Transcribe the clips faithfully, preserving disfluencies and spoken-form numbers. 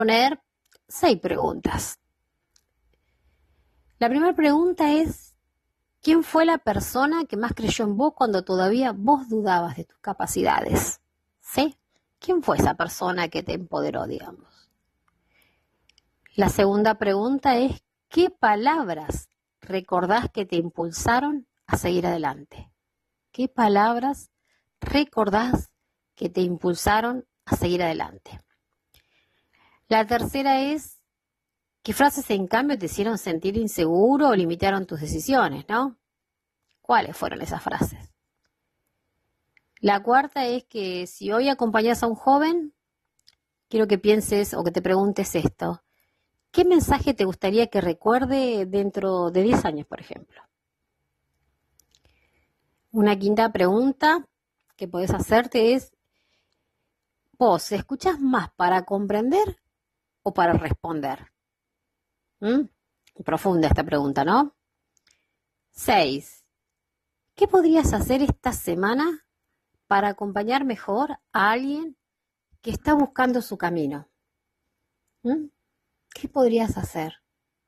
Poner seis preguntas. La primera pregunta es, ¿quién fue la persona que más creyó en vos cuando todavía vos dudabas de tus capacidades? ¿Sí? ¿Quién fue esa persona que te empoderó, digamos? La segunda pregunta es, ¿qué palabras recordás que te impulsaron a seguir adelante? ¿Qué palabras recordás que te impulsaron a seguir adelante? La tercera es, ¿qué frases en cambio te hicieron sentir inseguro o limitaron tus decisiones, ¿no? ¿Cuáles fueron esas frases? La cuarta es que si hoy acompañas a un joven, quiero que pienses o que te preguntes esto. ¿Qué mensaje te gustaría que recuerde dentro de diez años, por ejemplo? Una quinta pregunta que podés hacerte es, ¿vos escuchás más para comprender o para responder? ¿Mm? Profunda esta pregunta, ¿no? Seis. ¿Qué podrías hacer esta semana para acompañar mejor a alguien que está buscando su camino? ¿Mm? ¿Qué podrías hacer?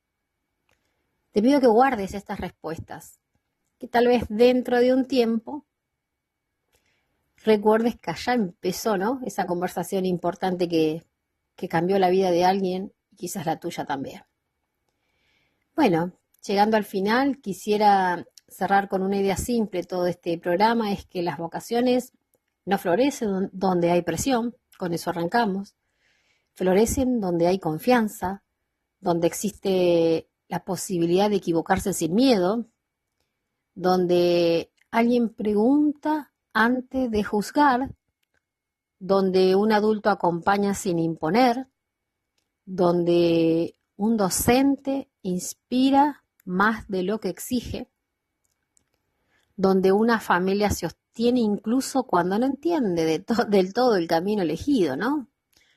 Te pido que guardes estas respuestas, que tal vez dentro de un tiempo recuerdes que allá empezó, ¿no? Esa conversación importante que, que cambió la vida de alguien y quizás la tuya también. Bueno, llegando al final, quisiera cerrar con una idea simple. Todo este programa es que las vocaciones no florecen donde hay presión, con eso arrancamos. Florecen donde hay confianza, donde existe la posibilidad de equivocarse sin miedo, donde alguien pregunta antes de juzgar, donde un adulto acompaña sin imponer, donde un docente inspira más de lo que exige, donde una familia se sostiene incluso cuando no entiende de to- del todo el camino elegido, ¿no?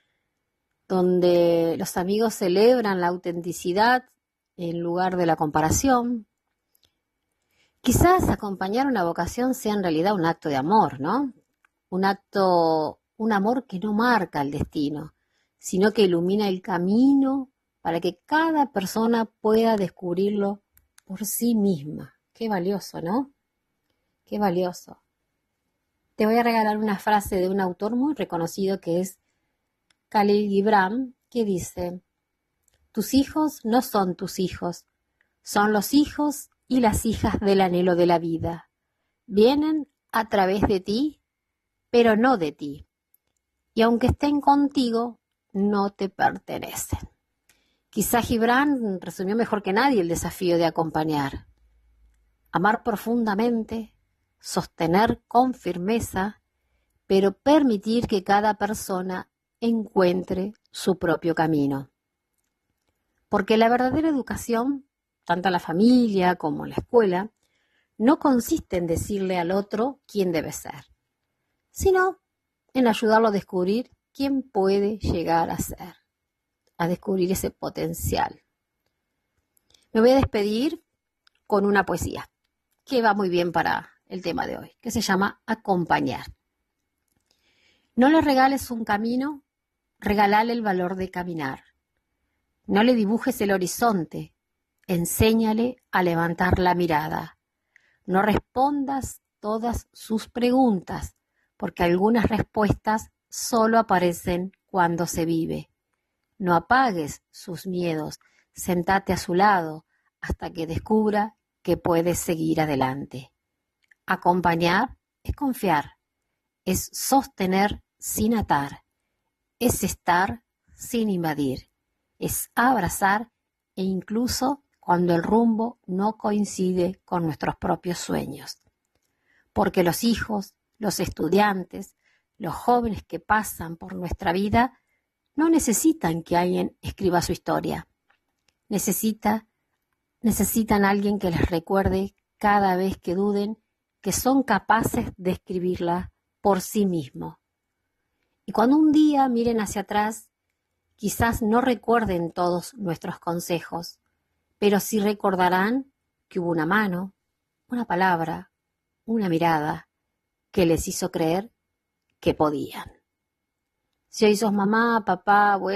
Donde los amigos celebran la autenticidad en lugar de la comparación. Quizás acompañar una vocación sea en realidad un acto de amor, ¿no? Un acto, un amor que no marca el destino, sino que ilumina el camino para que cada persona pueda descubrirlo por sí misma. Qué valioso, ¿no? Qué valioso. Te voy a regalar una frase de un autor muy reconocido que es Khalil Gibran, que dice, tus hijos no son tus hijos, son los hijos y las hijas del anhelo de la vida. Vienen a través de ti, pero no de ti. Y aunque estén contigo, no te pertenecen. Quizá Gibran resumió mejor que nadie el desafío de acompañar. Amar profundamente, sostener con firmeza, pero permitir que cada persona encuentre su propio camino. Porque la verdadera educación, tanto en la familia como en la escuela, no consiste en decirle al otro quién debe ser, sino en ayudarlo a descubrir quién puede llegar a ser, a descubrir ese potencial. Me voy a despedir con una poesía que va muy bien para el tema de hoy, que se llama Acompañar. No le regales un camino, regálale el valor de caminar. No le dibujes el horizonte, enséñale a levantar la mirada. No respondas todas sus preguntas, porque algunas respuestas solo aparecen cuando se vive. No apagues sus miedos, sentate a su lado hasta que descubra que puedes seguir adelante. Acompañar es confiar, es sostener sin atar, es estar sin invadir, es abrazar e incluso cuando el rumbo no coincide con nuestros propios sueños. Porque los hijos, los estudiantes, los jóvenes que pasan por nuestra vida no necesitan que alguien escriba su historia. Necesita, necesitan alguien que les recuerde cada vez que duden que son capaces de escribirla por sí mismos. Y cuando un día miren hacia atrás, quizás no recuerden todos nuestros consejos, pero sí recordarán que hubo una mano, una palabra, una mirada que les hizo creer que podían. Si hoy sos mamá, papá, abuelo,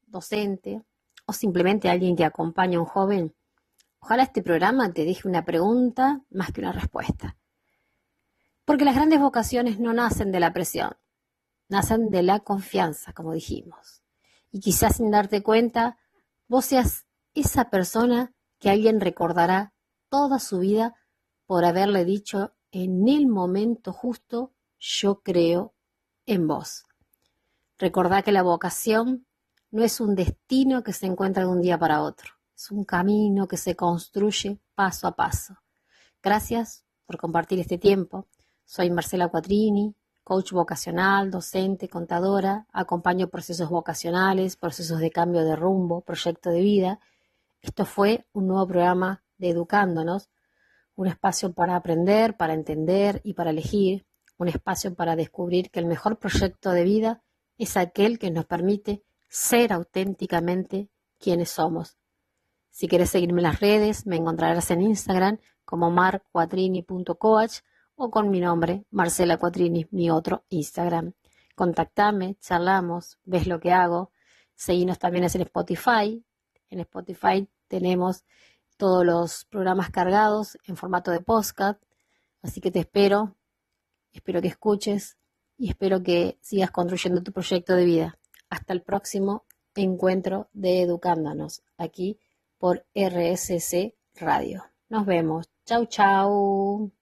docente o simplemente alguien que acompaña a un joven, ojalá este programa te deje una pregunta más que una respuesta. Porque las grandes vocaciones no nacen de la presión, nacen de la confianza, como dijimos. Y quizás sin darte cuenta, vos seas esa persona que alguien recordará toda su vida por haberle dicho en el momento justo, yo creo en vos. Recordá que la vocación no es un destino que se encuentra de un día para otro, es un camino que se construye paso a paso. Gracias por compartir este tiempo. Soy Marcela Quattrini, coach vocacional, docente, contadora, acompaño procesos vocacionales, procesos de cambio de rumbo, proyecto de vida. Esto fue un nuevo programa de Educándonos, un espacio para aprender, para entender y para elegir, un espacio para descubrir que el mejor proyecto de vida es aquel que nos permite ser auténticamente quienes somos. Si quieres seguirme en las redes, me encontrarás en Instagram como mar quattrini punto coach o con mi nombre, Marcela Quattrini, mi otro Instagram. Contactame, charlamos, ves lo que hago. Seguinos también en Spotify. En Spotify tenemos todos los programas cargados en formato de podcast. Así que te espero, espero que escuches y espero que sigas construyendo tu proyecto de vida. Hasta el próximo encuentro de Educándonos, aquí por R S C Radio. Nos vemos. Chau, chau.